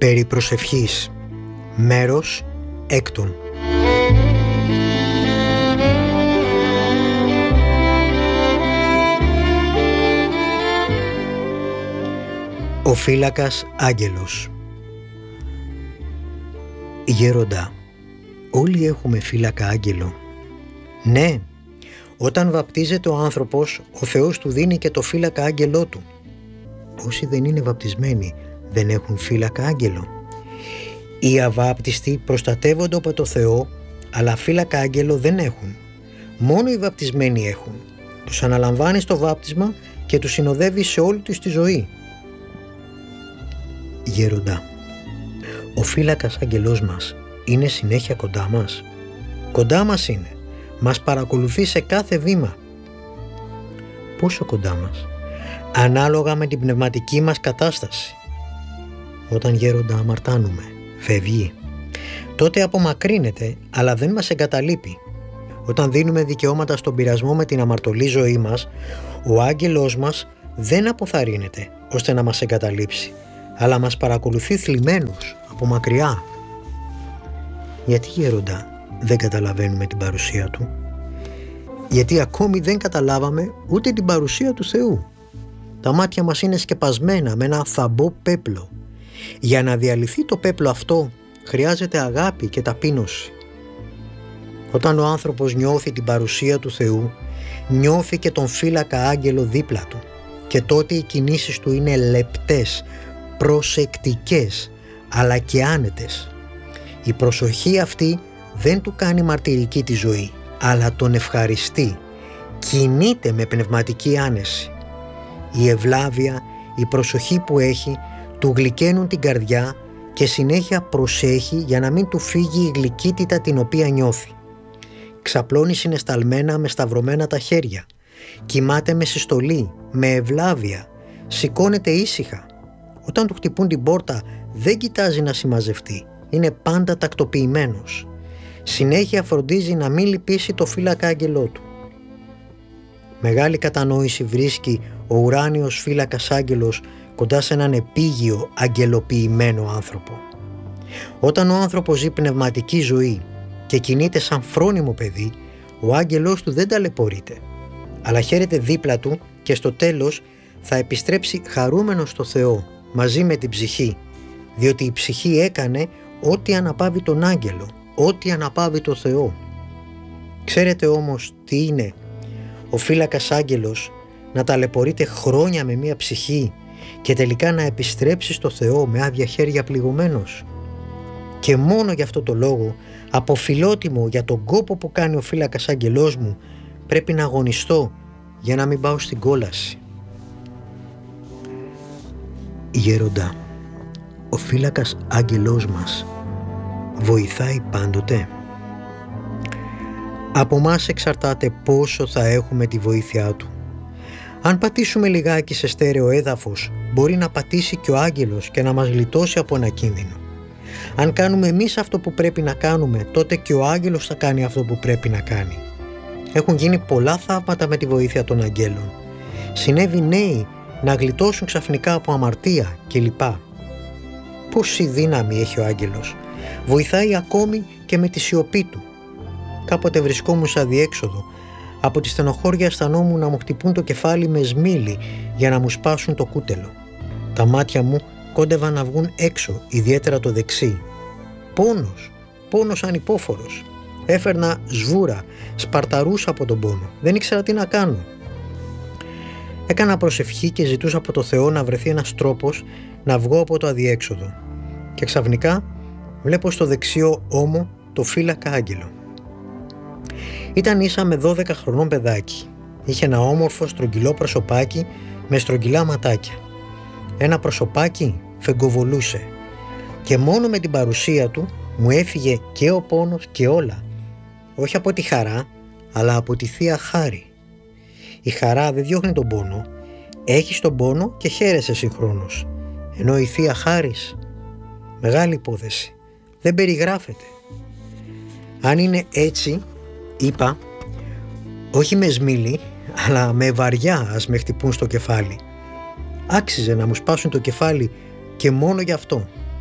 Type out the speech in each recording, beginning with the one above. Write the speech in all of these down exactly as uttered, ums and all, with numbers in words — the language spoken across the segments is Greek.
Περί προσευχής. Μέρος έκτον. Ο φύλακας άγγελος. Γέροντα, όλοι έχουμε φύλακα άγγελο. Ναι, όταν βαπτίζεται ο άνθρωπος, ο Θεός του δίνει και το φύλακα άγγελό του. Όσοι δεν είναι βαπτισμένοι δεν έχουν φύλακα άγγελο. Οι αβάπτιστοι προστατεύονται από το Θεό, αλλά φύλακα άγγελο δεν έχουν. Μόνο οι βαπτισμένοι έχουν. Τους αναλαμβάνει στο βάπτισμα και τους συνοδεύει σε όλη τους τη ζωή. Γέροντα, ο φύλακας άγγελός μας είναι συνέχεια κοντά μας. Κοντά μας είναι. Μας παρακολουθεί σε κάθε βήμα. Πόσο κοντά μας? Ανάλογα με την πνευματική μας κατάσταση. Όταν, γέροντα, αμαρτάνουμε, φεύγει. Τότε απομακρύνεται, αλλά δεν μας εγκαταλείπει. Όταν δίνουμε δικαιώματα στον πειρασμό με την αμαρτωλή ζωή μας, ο άγγελός μας δεν αποθαρρύνεται ώστε να μας εγκαταλείψει, αλλά μας παρακολουθεί θλιμμένους από μακριά. Γιατί, γέροντα, δεν καταλαβαίνουμε την παρουσία του? Γιατί ακόμη δεν καταλάβαμε ούτε την παρουσία του Θεού. Τα μάτια μας είναι σκεπασμένα με ένα θαμπό πέπλο. Για να διαλυθεί το πέπλο αυτό χρειάζεται αγάπη και ταπείνωση. Όταν ο άνθρωπος νιώθει την παρουσία του Θεού, νιώθει και τον φύλακα άγγελο δίπλα του, και τότε οι κινήσεις του είναι λεπτές, προσεκτικές, αλλά και άνετες. Η προσοχή αυτή δεν του κάνει μαρτυρική τη ζωή, αλλά τον ευχαριστεί. Κινείται με πνευματική άνεση. Η ευλάβεια, η προσοχή που έχει, του γλυκαίνουν την καρδιά και συνέχεια προσέχει για να μην του φύγει η γλυκύτητα την οποία νιώθει. Ξαπλώνει συναισθαλμένα με σταυρωμένα τα χέρια. Κοιμάται με συστολή, με ευλάβεια. Σηκώνεται ήσυχα. Όταν του χτυπούν την πόρτα δεν κοιτάζει να συμμαζευτεί. Είναι πάντα τακτοποιημένος. Συνέχεια φροντίζει να μην λυπήσει το φύλακα άγγελό του. Μεγάλη κατανόηση βρίσκει ο ουράνιος φύλακας άγγελος κοντά σε έναν επίγειο αγγελοποιημένο άνθρωπο. Όταν ο άνθρωπος ζει πνευματική ζωή και κινείται σαν φρόνιμο παιδί, ο άγγελός του δεν ταλαιπωρείται, αλλά χαίρεται δίπλα του και στο τέλος θα επιστρέψει χαρούμενος στο Θεό μαζί με την ψυχή, διότι η ψυχή έκανε ό,τι αναπαύει τον άγγελο, ό,τι αναπαύει το Θεό. Ξέρετε όμως τι είναι ο φύλακας άγγελος? Να ταλαιπωρείται χρόνια με μία ψυχή και τελικά να επιστρέψει στο Θεό με άδεια χέρια πληγωμένος. Και μόνο γι' αυτό το λόγο, από φιλότιμο για τον κόπο που κάνει ο φύλακας άγγελός μου, πρέπει να αγωνιστώ για να μην πάω στην κόλαση. Γέροντα, ο φύλακας άγγελός μας βοηθάει πάντοτε? Από μας εξαρτάται πόσο θα έχουμε τη βοήθειά του. Αν πατήσουμε λιγάκι σε στέρεο έδαφος, μπορεί να πατήσει και ο άγγελος και να μας γλιτώσει από ένα κίνδυνο. Αν κάνουμε εμείς αυτό που πρέπει να κάνουμε, τότε και ο άγγελος θα κάνει αυτό που πρέπει να κάνει. Έχουν γίνει πολλά θαύματα με τη βοήθεια των αγγέλων. Συνέβη νέοι να γλιτώσουν ξαφνικά από αμαρτία κλπ. Πόση δύναμη έχει ο άγγελος! Βοηθάει ακόμη και με τη σιωπή του. Κάποτε βρισκόμουν σε αδιέξοδο. Από τη στενοχώρια αισθανόμουν να μου χτυπούν το κεφάλι με σμήλι για να μου σπάσουν το κούτελο. Τα μάτια μου κόντευαν να βγουν έξω, ιδιαίτερα το δεξί. Πόνος, πόνος ανυπόφορος. Έφερνα σβούρα, σπαρταρούσα από τον πόνο. Δεν ήξερα τι να κάνω. Έκανα προσευχή και ζητούσα από το Θεό να βρεθεί ένας τρόπος να βγω από το αδιέξοδο. Και ξαφνικά βλέπω στο δεξιό ώμο το φύλακα άγγελο. Ήταν ίσα με δώδεκα χρονών παιδάκι. Είχε ένα όμορφο στρογγυλό προσωπάκι με στρογγυλά ματάκια. Ένα προσωπάκι φεγγοβολούσε και μόνο με την παρουσία του μου έφυγε και ο πόνος και όλα. Όχι από τη χαρά, αλλά από τη Θεία Χάρη. Η χαρά δεν διώχνει τον πόνο. Έχεις τον πόνο και χαίρεσαι συγχρόνως. Ενώ η Θεία Χάρις, μεγάλη υπόθεση, δεν περιγράφεται. Αν είναι έτσι, είπα, όχι με σμήλι, αλλά με βαριά ας με χτυπούν στο κεφάλι. Άξιζε να μου σπάσουν το κεφάλι και μόνο γι' αυτό.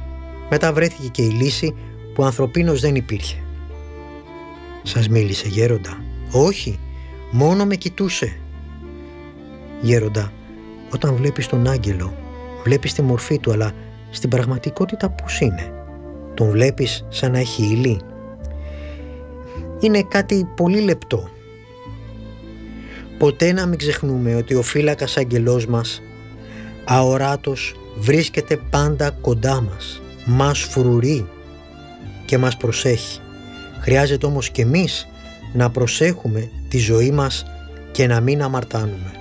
Μετά βρέθηκε και η λύση που ανθρωπίνως δεν υπήρχε. «Σας μίλησε, γέροντα?» «Όχι, μόνο με κοιτούσε». «Γέροντα, όταν βλέπεις τον άγγελο, βλέπεις τη μορφή του, αλλά στην πραγματικότητα πώς είναι? Τον βλέπεις σαν να έχει ύλη?» «Είναι κάτι πολύ λεπτό. Ποτέ να μην ξεχνούμε ότι ο φύλακας άγγελός μας, αοράτος, βρίσκεται πάντα κοντά μας, μας φρουρεί και μας προσέχει. Χρειάζεται όμως και εμείς να προσέχουμε τη ζωή μας και να μην αμαρτάνουμε.